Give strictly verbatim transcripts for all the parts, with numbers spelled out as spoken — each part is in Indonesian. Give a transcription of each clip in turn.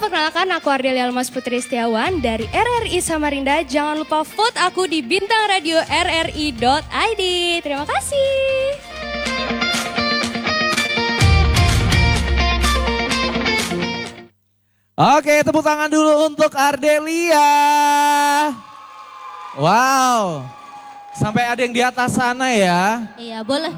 perkenalkan aku Ardelia Almas Putri Setiawan dari R R I Samarinda. Jangan lupa vote aku di bintang radio r r i dot i d. Terima kasih. Oke, tepuk tangan dulu untuk Ardelia. Wow, sampai ada yang di atas sana ya. Iya, boleh.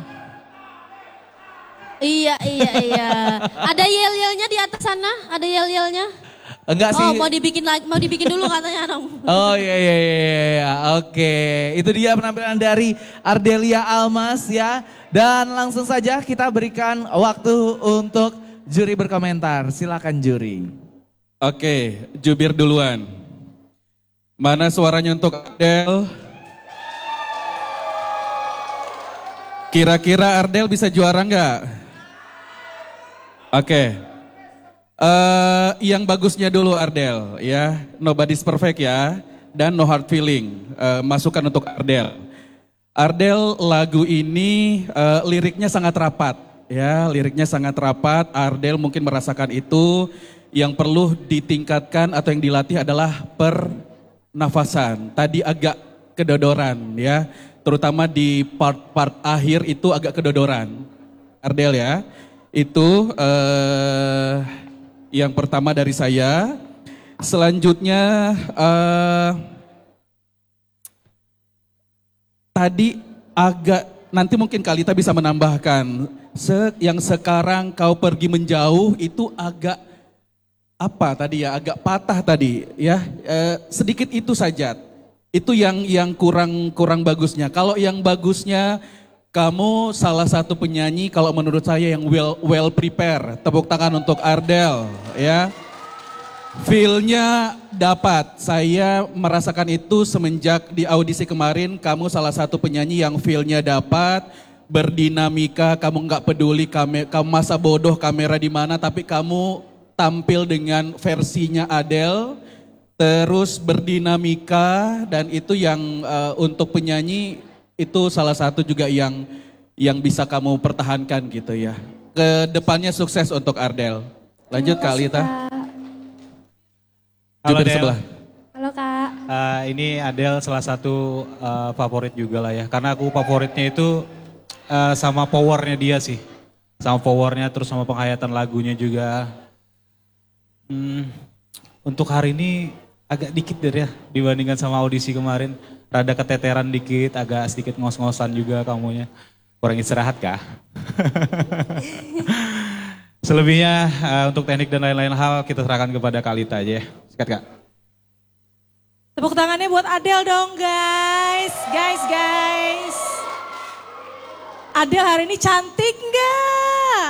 Iya, iya, iya. Ada yel-yelnya di atas sana? Ada yel-yelnya? Enggak sih. Oh, mau dibikin lagi, mau dibikin dulu katanya dong. Oh iya, iya, iya, iya. Oke, itu dia penampilan dari Ardelia Almas ya. Dan langsung saja kita berikan waktu untuk juri berkomentar. Silakan juri. Oke, jubir duluan. Mana suaranya untuk Ardel? Kira-kira Ardel bisa juara nggak? Oke, uh, yang bagusnya dulu Ardel ya, nobody's perfect ya, dan no hard feeling, uh, masukan untuk Ardel. Ardel lagu ini uh, liriknya sangat rapat ya, liriknya sangat rapat, Ardel mungkin merasakan itu, yang perlu ditingkatkan atau yang dilatih adalah pernafasan, tadi agak kedodoran ya, terutama di part-part akhir itu agak kedodoran, Ardel ya. Itu uh, yang pertama dari saya. Selanjutnya uh, tadi agak nanti mungkin Kalita bisa menambahkan se, yang sekarang kau pergi menjauh itu agak apa tadi ya, agak patah tadi ya, uh, sedikit itu saja. Itu yang yang kurang kurang bagusnya. Kalau yang bagusnya, kamu salah satu penyanyi kalau menurut saya yang well well prepare. Tepuk tangan untuk Ardel ya. Feel-nya dapat. Saya merasakan itu semenjak di audisi kemarin. Kamu salah satu penyanyi yang feel-nya dapat, berdinamika, kamu nggak peduli kamu, kamu masa bodoh kamera di mana, tapi kamu tampil dengan versinya Adele, terus berdinamika, dan itu yang uh, untuk penyanyi itu salah satu juga yang yang bisa kamu pertahankan gitu ya. Kedepannya sukses untuk Ardel. Lanjut Kak Alita. Halo Del. Sebelah. Halo Kak. Uh, ini Adele salah satu uh, favorit juga lah ya. Karena aku favoritnya itu uh, sama powernya dia sih. Sama powernya terus sama penghayatan lagunya juga. Hmm, untuk hari ini agak dikit deh ya dibandingkan sama audisi kemarin. Rada keteteran dikit, agak sedikit ngos-ngosan juga kamunya. Kurang istirahat kah? Selebihnya uh, untuk teknik dan lain-lain hal kita serahkan kepada Kalita aja ya. Sikat Kak. Tepuk tangannya buat Adele dong guys. Guys, guys. Adele hari ini cantik nggak?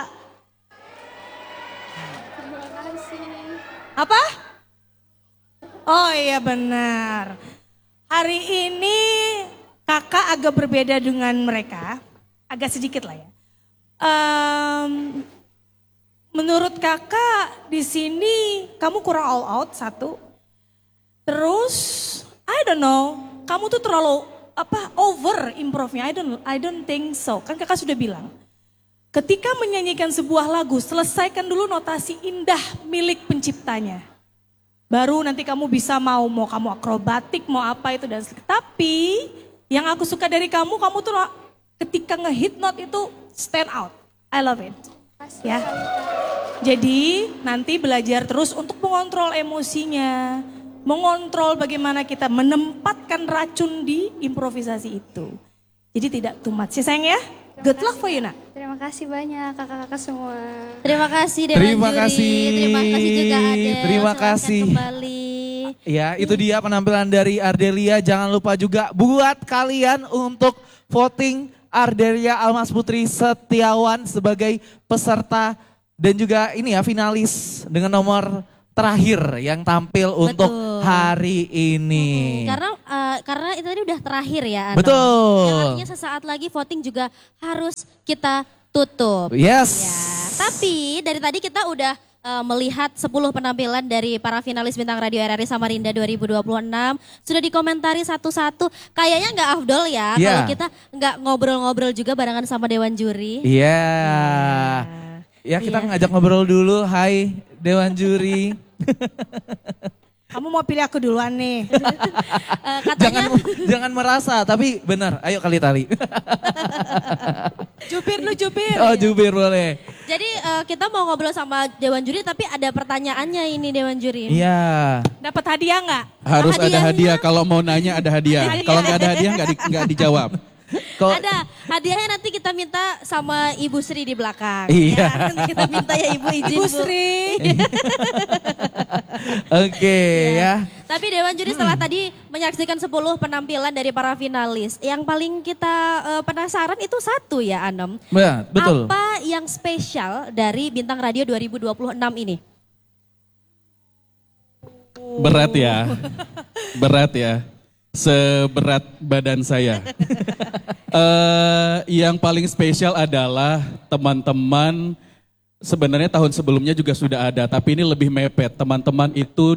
Terima kasih. Apa? Oh iya benar. Hari ini kakak agak berbeda dengan mereka, agak sedikit lah ya. Um, menurut kakak di sini kamu kurang all out satu. Terus I don't know, kamu tuh terlalu apa over improve-nya. I don't I don't think so. Kan kakak sudah bilang, ketika menyanyikan sebuah lagu selesaikan dulu notasi indah milik penciptanya. Baru nanti kamu bisa mau, mau kamu akrobatik, mau apa itu dan tapi yang aku suka dari kamu, kamu tuh ketika nge-hit note itu stand out. I love it. Ya. Jadi nanti belajar terus untuk mengontrol emosinya, mengontrol bagaimana kita menempatkan racun di improvisasi itu. Jadi tidak too much ya sayang ya. Good luck for you nak. Terima kasih banyak kakak-kakak semua. Terima kasih Dewan Terima Juri. kasih. Terima kasih juga Adele. Terima Silahkan kasih. kembali. Ya, itu dia penampilan dari Ardelia. Jangan lupa juga buat kalian untuk voting Ardelia Almas Putri Setiawan sebagai peserta dan juga ini ya finalis dengan nomor terakhir yang tampil untuk Betul. hari ini. Hmm, karena uh, karena itu tadi udah terakhir ya. Ano. Betul. Yang artinya sesaat lagi voting juga harus kita tutup. Yes. Ya, tapi dari tadi kita udah uh, melihat sepuluh penampilan dari para finalis Bintang Radio R R I Samarinda dua ribu dua puluh enam. Sudah dikomentari satu-satu. Kayaknya nggak afdol ya Yeah. kalau kita nggak ngobrol-ngobrol juga barengan sama Dewan Juri. Iya. Ya kita Iya. ngajak ngobrol dulu. Hai Dewan Juri. Kamu mau pilih aku duluan nih. Eh, Jangan katanya jangan merasa, tapi benar. Ayo kali tali. Jubir lu jubir. Oh jubir boleh. jadi eh, kita mau ngobrol sama Dewan Juri tapi ada pertanyaannya ini Dewan Juri. Iya. Dapat hadiah nggak? Harus ada hadiahnya. hadiah, kalau mau nanya ada hadiah. Ada Kalau nggak ada hadiah nggak di, nggak dijawab. Kok Ada hadiahnya nanti kita minta sama Ibu Sri di belakang. Iya. Ya, nanti kita minta ya Ibu izin Ibu Bu. Sri. oke ya. Tapi Dewan Juri setelah tadi menyaksikan sepuluh penampilan dari para finalis. Yang paling kita eh, penasaran itu satu ya Anom. Ya, betul. Apa yang spesial dari Bintang Radio dua ribu dua puluh enam ini? Berat ya, berat ya, seberat badan saya. Eh, yang paling spesial adalah teman-teman, sebenarnya tahun sebelumnya juga sudah ada, tapi ini lebih mepet. Teman-teman itu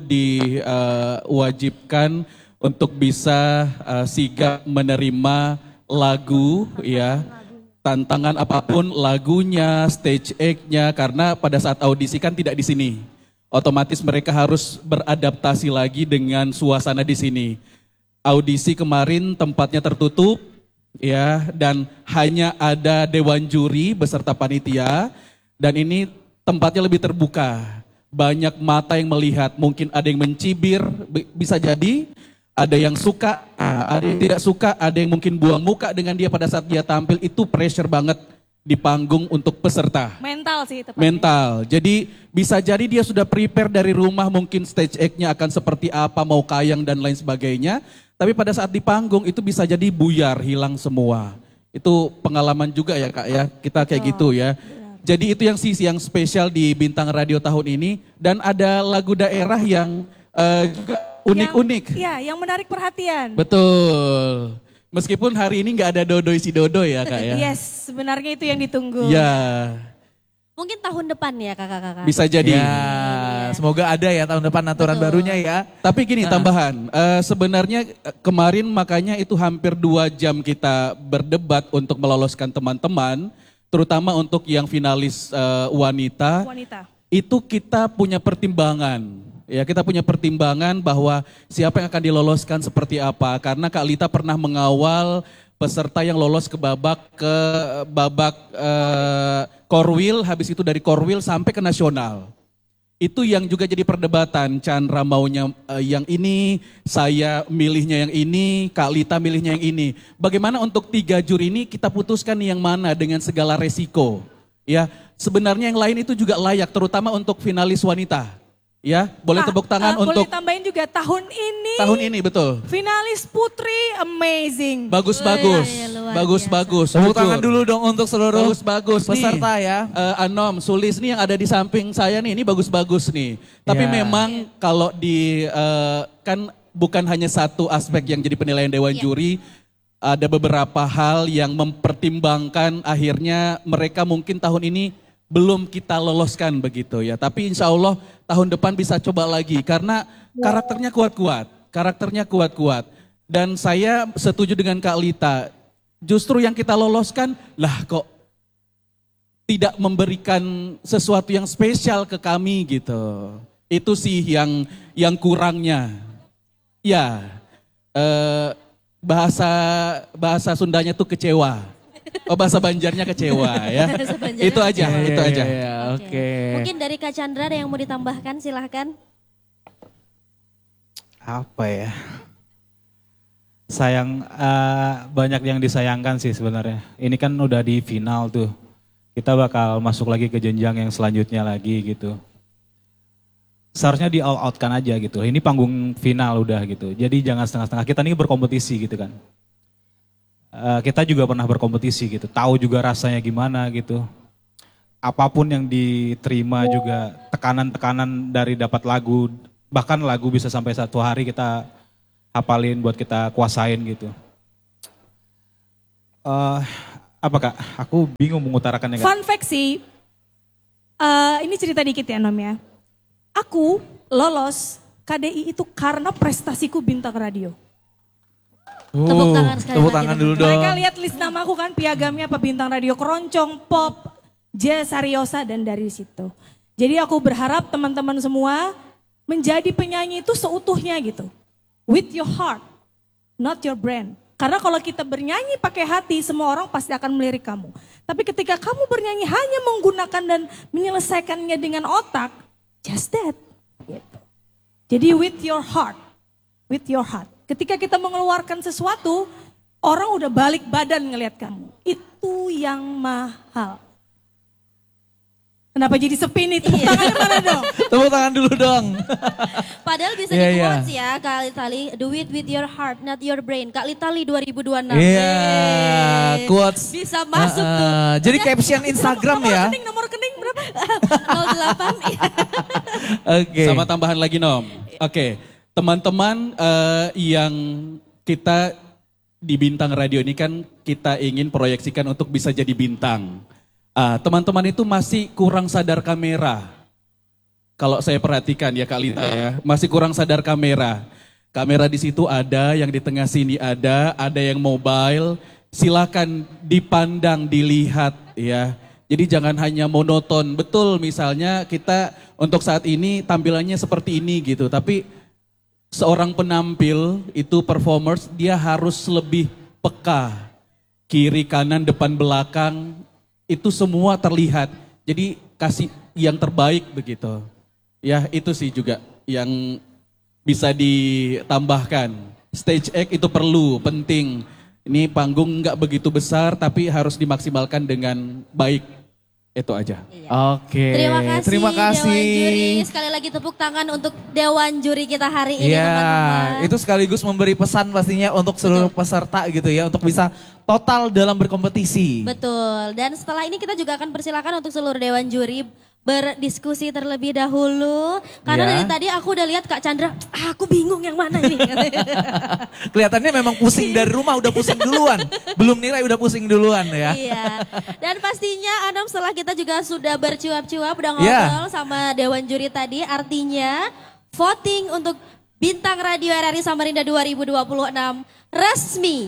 diwajibkan untuk bisa eh, sigap menerima lagu, ya, tantangan apapun lagunya, stage act-nya, karena pada saat audisi kan tidak di sini. Otomatis mereka harus beradaptasi lagi dengan suasana di sini. Audisi kemarin tempatnya tertutup, ya, dan hanya ada Dewan Juri beserta panitia, dan ini tempatnya lebih terbuka. Banyak mata yang melihat, mungkin ada yang mencibir, bi- bisa jadi, ada yang suka, ada yang tidak suka, ada yang mungkin buang muka dengan dia pada saat dia tampil, itu pressure banget di panggung untuk peserta. Mental sih tepatnya. Mental. Jadi bisa jadi dia sudah prepare dari rumah, mungkin stage act-nya akan seperti apa, mau kayang dan lain sebagainya. Tapi pada saat di panggung itu bisa jadi buyar, hilang semua. Itu pengalaman juga ya Kak ya, kita kayak gitu ya. Jadi itu yang sisi yang spesial di Bintang Radio tahun ini. Dan ada lagu daerah yang eh, juga unik-unik. Yang- Iya, yang menarik perhatian. Betul. Meskipun hari ini nggak ada Dodoy si Dodo ya Kak ya. Yes, sebenarnya itu yang ditunggu. Ya, Mungkin tahun depan ya kakak-kakak. bisa jadi. Ya, semoga ada ya tahun depan aturan Betul. barunya ya. Tapi gini tambahan, eh, sebenarnya eh, kemarin makanya itu hampir dua jam kita berdebat untuk meloloskan teman-teman, terutama untuk yang finalis eh, wanita, Wanita. itu kita punya pertimbangan. Ya, kita punya pertimbangan bahwa siapa yang akan diloloskan seperti apa. Karena Kak Lita pernah mengawal peserta yang lolos ke babak ke babak eh, Korwil, habis itu dari Korwil sampai ke nasional. Itu yang juga jadi perdebatan. Chandra maunya eh, yang ini, saya milihnya yang ini, Kak Lita milihnya yang ini. Bagaimana untuk tiga juri ini kita putuskan yang mana dengan segala resiko. Ya, sebenarnya yang lain itu juga layak, terutama untuk finalis wanita. Ya, boleh Ah, tepuk tangan eh, untuk Boleh tambahin juga tahun ini. tahun ini, betul. Finalis putri amazing. Bagus-bagus, Iya, iya, luar bagus-bagus. Tepuk jujur. tangan dulu dong untuk seluruh Bagus-bagus nih. peserta ya. Eh, Anom, Sulis nih yang ada di samping saya nih, ini bagus-bagus nih. Tapi Ya. memang kalau di, eh, kan bukan hanya satu aspek yang jadi penilaian Dewan Juri, ada beberapa hal yang mempertimbangkan akhirnya mereka mungkin tahun ini belum kita loloskan begitu ya. Tapi insya Allah tahun depan bisa coba lagi karena karakternya kuat-kuat. Karakternya kuat-kuat. Dan saya setuju dengan Kak Lita, justru yang kita loloskan, lah kok tidak memberikan sesuatu yang spesial ke kami gitu. Itu sih yang yang kurangnya. Ya, eh, bahasa bahasa Sundanya tuh kecewa. Oh bahasa Banjarnya kecewa ya. Bahasa Banjarnya Itu aja, kecewa. itu aja. Ya, oke. Mungkin dari Kak Chandra ada yang mau ditambahkan silahkan. Apa ya? Sayang, eh, banyak yang disayangkan sih sebenarnya. Ini kan udah di final tuh. Kita bakal masuk lagi ke jenjang yang selanjutnya lagi gitu. Seharusnya di all out kan aja gitu. Ini panggung final udah gitu. Jadi jangan setengah-setengah. Kita ini berkompetisi gitu kan. Eh, kita juga pernah berkompetisi gitu. Tahu juga rasanya gimana gitu. Apapun yang diterima juga tekanan-tekanan dari dapat lagu. Bahkan lagu bisa sampai satu hari kita hafalin buat kita kuasain gitu. Eh, apa Kak? Aku bingung mengutarakannya Kak. Fun fact sih, eh, ini cerita dikit ya Nom ya. Aku lolos K D I itu karena prestasiku Bintang Radio. Tepuk tangan sekali Tepuk lagi, tangan teman-teman. dulu dong. Mereka lihat list nama aku kan piagamnya apa Bintang Radio Keroncong, Pop, Jazz, Ariosa dan dari situ. Jadi aku berharap teman-teman semua menjadi penyanyi itu seutuhnya gitu. With your heart, not your brain. Karena kalau kita bernyanyi pakai hati, semua orang pasti akan melirik kamu. Tapi ketika kamu bernyanyi hanya menggunakan dan menyelesaikannya dengan otak, just that. Gitu. Jadi with your heart, with your heart. Ketika kita mengeluarkan sesuatu, orang udah balik badan ngelihat kamu. Itu yang mahal. Kenapa jadi sepi nih? Tepuk tangannya mana dong? Tepuk tangan dulu dong. Padahal bisa Iya, di iya. quotes ya Kak Litali, do it with your heart, not your brain. Kak Litali dua ribu dua puluh enam. Iya, Yeay. quotes. Bisa masuk Uh, tuh. uh, Jadi caption Instagram nomor ya. Rekening, nomor rekening berapa? nol delapan. Oke. Sama tambahan lagi Nom. Oke, teman-teman eh, yang kita di Bintang Radio ini kan kita ingin proyeksikan untuk bisa jadi bintang. Ah, teman-teman itu masih kurang sadar kamera. Kalau saya perhatikan ya Kak Lita ya, masih kurang sadar kamera. Kamera di situ ada, yang di tengah sini ada, ada yang mobile. Silakan dipandang, dilihat ya. Jadi jangan hanya monoton. Betul, misalnya kita untuk saat ini tampilannya seperti ini gitu, tapi seorang penampil itu performers dia harus lebih peka. Kiri, kanan, depan, belakang itu semua terlihat. Jadi kasih yang terbaik begitu. Ya itu sih juga yang bisa ditambahkan. Stage act itu perlu, penting. Ini panggung nggak begitu besar tapi harus dimaksimalkan dengan baik. Itu aja. Oke. Terima kasih, Terima kasih. Dewan Juri. Sekali lagi tepuk tangan untuk Dewan Juri kita hari ini Iya, teman-teman. itu sekaligus memberi pesan pastinya untuk seluruh peserta gitu ya, untuk bisa total dalam berkompetisi. Betul. Dan setelah ini kita juga akan persilakan untuk seluruh Dewan Juri berdiskusi terlebih dahulu. Karena Ya. dari tadi aku udah lihat Kak Chandra, ah, aku bingung yang mana ini. Kelihatannya memang pusing dari rumah, udah pusing duluan. Belum nilai udah pusing duluan ya. Iya. Dan pastinya Anam setelah kita juga sudah bercuap-cuap, udah Iya. ngobrol sama Dewan Juri tadi. Artinya voting untuk Bintang Radio R R I Samarinda dua ribu dua puluh enam resmi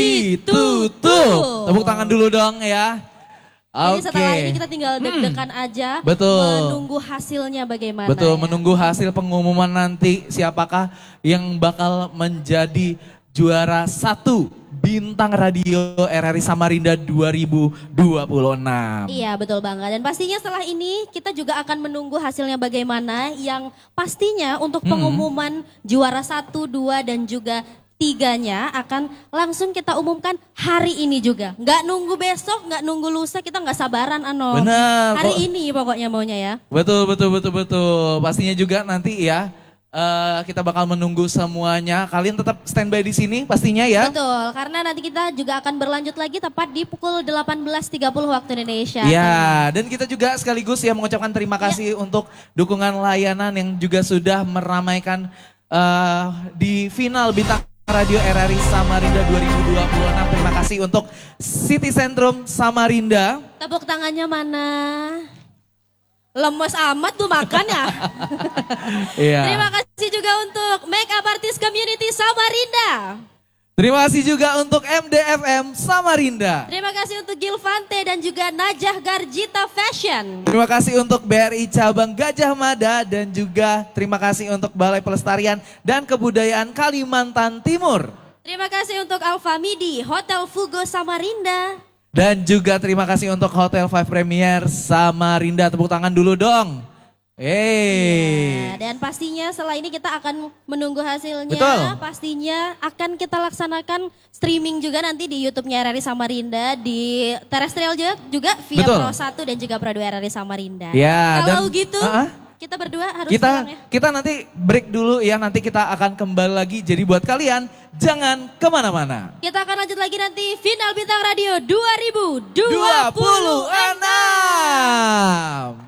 Ditutup. Tepuk tangan dulu dong ya. Jadi setelah Oke. ini kita tinggal deg-degan aja. Betul. Menunggu hasilnya bagaimana. Betul, ya. menunggu hasil pengumuman nanti siapakah yang bakal menjadi juara satu Bintang Radio R R I Samarinda dua ribu dua puluh enam. Iya betul banget. Dan pastinya setelah ini kita juga akan menunggu hasilnya bagaimana. Yang pastinya untuk pengumuman juara satu, dua dan juga tiganya akan langsung kita umumkan hari ini juga. Nggak nunggu besok, nggak nunggu lusa, kita nggak sabaran Ano. Benar. Hari kok. ini pokoknya maunya ya. Betul, betul, betul, betul. Pastinya juga nanti ya eh, kita bakal menunggu semuanya. Kalian tetap standby di sini pastinya ya. Betul, karena nanti kita juga akan berlanjut lagi tepat di pukul delapan belas tiga puluh waktu Indonesia. Ya, dan kita juga sekaligus ya mengucapkan terima kasih untuk dukungan layanan yang juga sudah meramaikan eh, di final Bintang Radio R R I Samarinda dua ribu dua puluh enam. Terima kasih untuk City Centrum Samarinda. Tepuk tangannya mana? Lemes amat tuh makan ya. Iya. Terima kasih juga untuk Make Up Artist Community Samarinda. Terima kasih juga untuk M D F M Samarinda. Terima kasih untuk Gilvante dan juga Najah Garjita Fashion. Terima kasih untuk B R I Cabang Gajah Mada dan juga terima kasih untuk Balai Pelestarian dan Kebudayaan Kalimantan Timur. Terima kasih untuk Alfa Midi, Hotel Fugo Samarinda. Dan juga terima kasih untuk Hotel Five Premier Samarinda. Tepuk tangan dulu dong. Hey. Ya, dan pastinya setelah ini kita akan menunggu hasilnya. Betul. Pastinya akan kita laksanakan streaming juga nanti di YouTube-nya R R I Samarinda, di terestrial juga, juga via Betul. Pro satu dan juga Pro dua R R I Samarinda. Ya, Kalau dan- gitu, Ah, ah. kita berdua harus Kita pulang ya. kita nanti break dulu ya. Nanti kita akan kembali lagi. Jadi buat kalian jangan kemana-mana. Kita akan lanjut lagi nanti final Bintang Radio dua ribu dua dua puluh puluh enam.